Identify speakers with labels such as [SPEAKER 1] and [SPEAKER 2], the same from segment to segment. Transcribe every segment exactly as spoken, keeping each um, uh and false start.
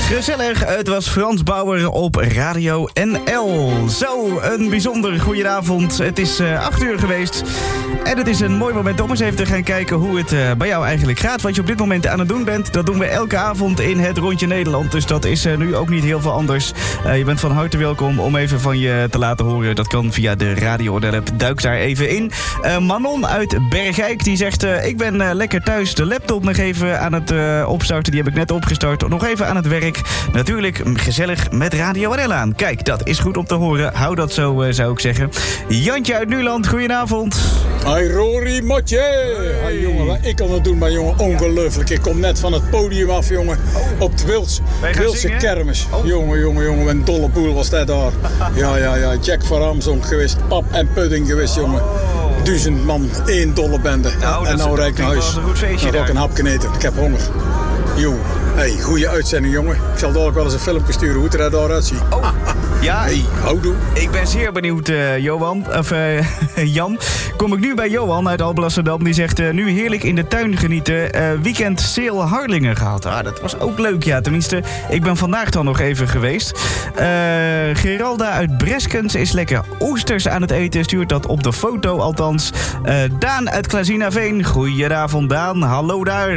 [SPEAKER 1] Gezellig, het was Frans Bauer op Radio N L. Zo, een bijzonder goedenavond. Het is uh, acht uur geweest. En het is een mooi moment om eens even te gaan kijken hoe het uh, bij jou eigenlijk gaat. Wat je op dit moment aan het doen bent, dat doen we elke avond in het Rondje Nederland. Dus dat is uh, nu ook niet heel veel anders. Uh, je bent van harte welkom om even van je te laten horen. Dat kan via de Radio N L-app. Duik daar even in. Uh, Manon uit Bergijk die zegt... Uh, ik ben uh, lekker thuis de laptop nog even aan het uh, opstarten. Die heb ik net opgestart. Nog even aan het werk. Natuurlijk gezellig met Radio N L aan. Kijk, dat is goed om te horen. Hou dat zo, uh, zou ik zeggen. Jantje uit Nuland, goedenavond.
[SPEAKER 2] Hi Rory Matje. Hey. Hi jongen, ik kan het doen maar jongen, ongelooflijk. Ik kom net van het podium af jongen, op de Wils, Wilse kermis. Oh. Jongen, jongen, jongen, een dolle boel was dat daar. Ja, ja, ja, Jack van Ramsong geweest, pap en pudding geweest jongen. Duizend man, één dolle bende. Nou, en nou rijd ik naar huis.
[SPEAKER 1] Een goed feestje.
[SPEAKER 2] Nog ook een hapje eten, ik heb honger. Jo, hey, goede uitzending jongen. Ik zal dadelijk wel eens een filmpje sturen hoe het er daaruit ziet.
[SPEAKER 1] Oh, ja.
[SPEAKER 2] Hey, houdoe.
[SPEAKER 1] Ik ben zeer benieuwd, uh, Johan. Of uh, Jan. Kom ik nu bij Johan uit Alblasserdam. Die zegt uh, nu heerlijk in de tuin genieten. Uh, weekend Seel Harlingen gehad. Ah, dat was ook leuk, ja. Tenminste, ik ben vandaag dan nog even geweest. Uh, Geralda uit Breskens is lekker oesters aan het eten. Stuurt dat op de foto althans. Uh, Daan uit Klazinaveen. Goedenavond Daan. Hallo daar.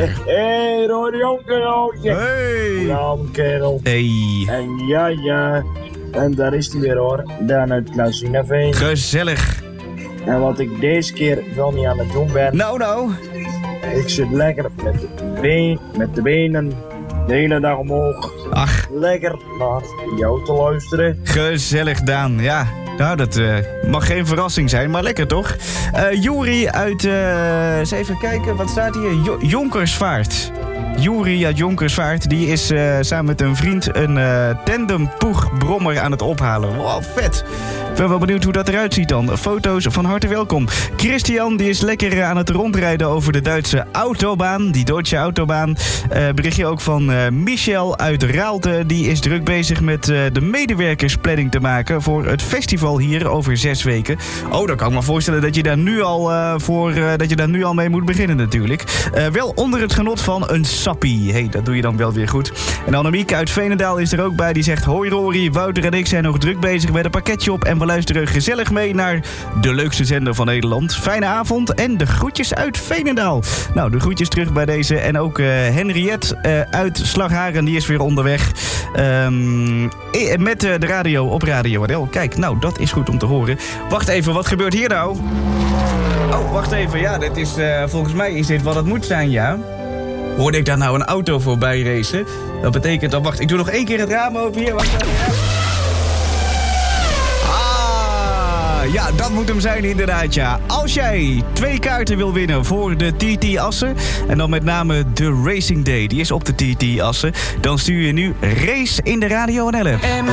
[SPEAKER 3] Hey, Roy de Jonkereltje.
[SPEAKER 1] Hey.
[SPEAKER 3] Goedenavond, kerel.
[SPEAKER 1] Hey.
[SPEAKER 3] En ja, ja. En daar is hij weer hoor. Daan uit Klazinaveen.
[SPEAKER 1] Gezellig.
[SPEAKER 3] En wat ik deze keer wel niet aan het doen ben.
[SPEAKER 1] Nou, nou.
[SPEAKER 3] Ik zit lekker met de, been, met de benen de hele dag omhoog.
[SPEAKER 1] Ach.
[SPEAKER 3] Lekker naar jou te luisteren.
[SPEAKER 1] Gezellig, Daan. Ja. Nou, dat uh, mag geen verrassing zijn, maar lekker toch? Uh, Juri uit... Uh, eens even kijken, wat staat hier? Jo- Jonkersvaart. Juri uit Jonkersvaart, die is uh, samen met een vriend een uh, tandempoegbrommer aan het ophalen. Wow, vet. Ik ben wel benieuwd hoe dat eruit ziet dan. Foto's van harte welkom. Christian, die is lekker aan het rondrijden over de Duitse autobaan. Die Duitse autobaan. Uh, berichtje ook van uh, Michel uit Raalte. Die is druk bezig met uh, de medewerkersplanning te maken voor het festival hier over zes weken. Oh, dan kan ik me voorstellen dat je daar nu al, uh, voor, uh, dat je daar nu al mee moet beginnen natuurlijk. Uh, wel onder het genot van een sappie. Hey, dat doe je dan wel weer goed. En Annemieke uit Veenendaal is er ook bij. Die zegt, hoi Rory, Wouter en ik zijn nog druk bezig met een pakketje op. En we luisteren gezellig mee naar de leukste zender van Nederland. Fijne avond en de groetjes uit Veenendaal. Nou, de groetjes terug bij deze. En ook uh, Henriette uh, uit Slagharen, die is weer onderweg. Um, met uh, de radio op Radio N L. Kijk, nou, dat is goed om te horen. Wacht even, wat gebeurt hier nou? Oh, wacht even. Ja, dit is, uh, volgens mij is dit wat het moet zijn, ja. Hoorde ik daar nou een auto voorbij racen? Dat betekent dan... Wacht, ik doe nog één keer het raam open hier. Wacht even. Ah, ja, dat moet hem zijn inderdaad, ja. Als jij twee kaarten wil winnen voor de T T Assen... en dan met name de Racing Day, die is op de T T Assen... dan stuur je nu Race in de Radio N L.